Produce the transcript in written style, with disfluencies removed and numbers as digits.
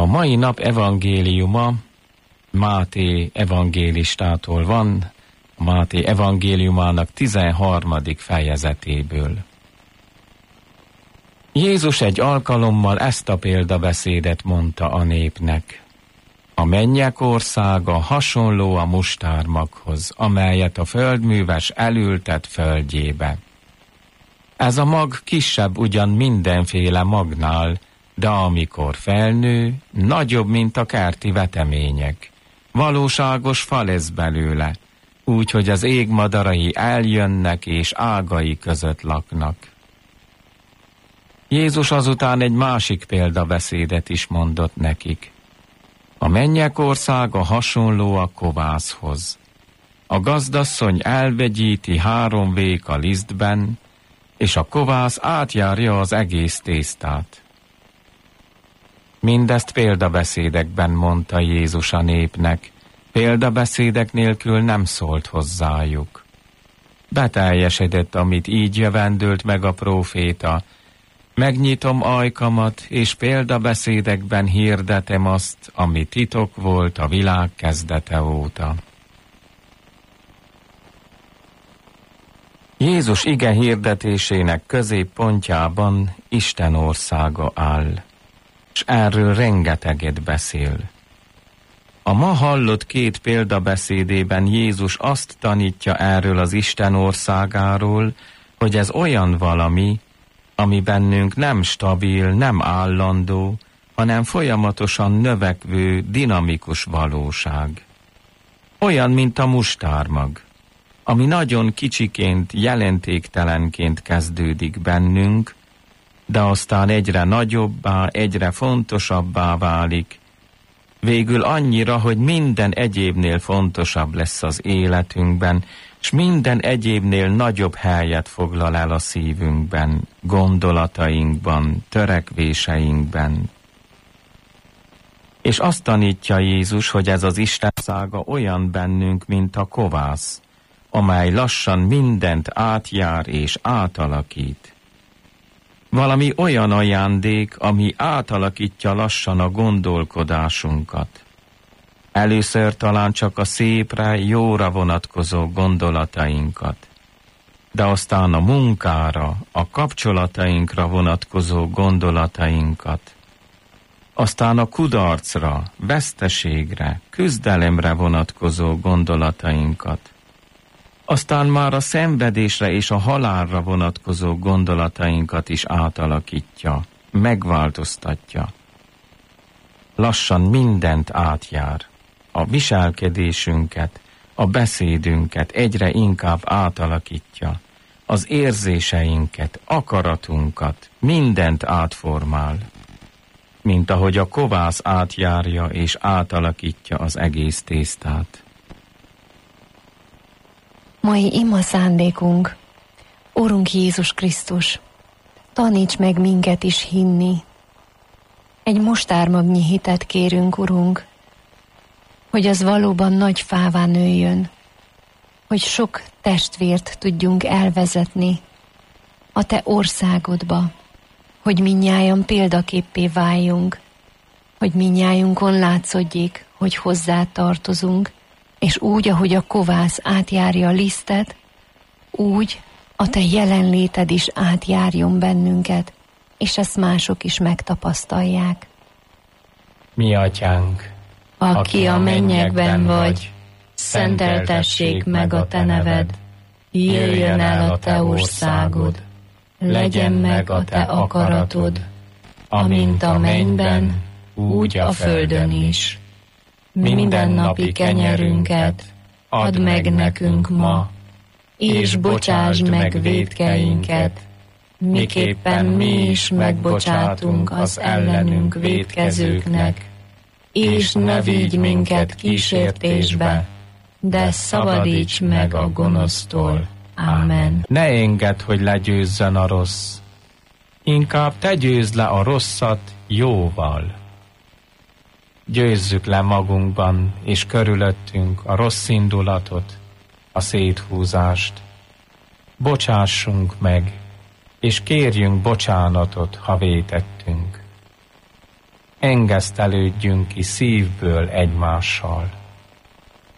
A mai nap evangéliuma Máté evangélistától van, Máté evangéliumának 13. fejezetéből. Jézus egy alkalommal ezt a példabeszédet mondta a népnek. A mennyek országa hasonló a mustármaghoz, amelyet a földműves elültet földjébe. Ez a mag kisebb ugyan mindenféle magnál, de amikor felnő, nagyobb, mint a kerti vetemények. Valóságos fa lesz belőle, úgyhogy az ég madarai eljönnek és ágai között laknak. Jézus azután egy másik példabeszédet is mondott nekik. A mennyek országa hasonló a kovászhoz. A gazdasszony elvegyíti 3 véka lisztben, és a kovász átjárja az egész tésztát. Mindezt példabeszédekben mondta Jézus a népnek, példabeszédek nélkül nem szólt hozzájuk. Beteljesedett, amit így jövendőlt meg a próféta, megnyitom ajkamat, és példabeszédekben hirdetem azt, ami titok volt a világ kezdete óta. Jézus ige hirdetésének középpontjában Isten országa áll, és erről rengeteget beszél. A ma hallott 2 példabeszédében Jézus azt tanítja erről az Isten országáról, hogy ez olyan valami, ami bennünk nem stabil, nem állandó, hanem folyamatosan növekvő, dinamikus valóság. Olyan, mint a mustármag, ami nagyon kicsiként, jelentéktelenként kezdődik bennünk, de aztán egyre nagyobbá, egyre fontosabbá válik, végül annyira, hogy minden egyébnél fontosabb lesz az életünkben, és minden egyébnél nagyobb helyet foglal el a szívünkben, gondolatainkban, törekvéseinkben. És azt tanítja Jézus, hogy ez az Isten országa olyan bennünk, mint a kovász, amely lassan mindent átjár és átalakít. Valami olyan ajándék, ami átalakítja lassan a gondolkodásunkat. Először talán csak a szépre, jóra vonatkozó gondolatainkat, de aztán a munkára, a kapcsolatainkra vonatkozó gondolatainkat, aztán a kudarcra, veszteségre, küzdelemre vonatkozó gondolatainkat, aztán már a szenvedésre és a halálra vonatkozó gondolatainkat is átalakítja, megváltoztatja. Lassan mindent átjár. A viselkedésünket, a beszédünket egyre inkább átalakítja. Az érzéseinket, akaratunkat, mindent átformál. Mint ahogy a kovász átjárja és átalakítja az egész tésztát. Mai ima szándékunk, Urunk Jézus Krisztus, taníts meg minket is hinni. Egy mustármagnyi hitet kérünk, Urunk, hogy az valóban nagy fává nőjön, hogy sok testvért tudjunk elvezetni a Te országodba, hogy mindnyájan példaképpé váljunk, hogy mindnyájunkon látszódjék, hogy hozzá tartozunk, és úgy, ahogy a kovász átjárja a lisztet, úgy a Te jelenléted is átjárjon bennünket, és ezt mások is megtapasztalják. Mi Atyánk, aki a mennyekben vagy, szenteltessék meg a Te neved, jöjjön el a Te országod, legyen meg a Te akaratod, amint a mennyben, úgy a földön is. Mindennapi kenyerünket add meg nekünk ma, és bocsásd meg vétkeinket, miképpen mi is megbocsátunk az ellenünk vétkezőknek, és ne vigy minket kísértésbe, de szabadíts meg a gonosztól. Amen. Ne engedd, hogy legyőzzön a rossz, inkább te győzd le a rosszat jóval. Győzzük le magunkban és körülöttünk a rossz indulatot, a széthúzást. Bocsássunk meg, és kérjünk bocsánatot, ha vétettünk. engesztelődjünk ki szívből egymással.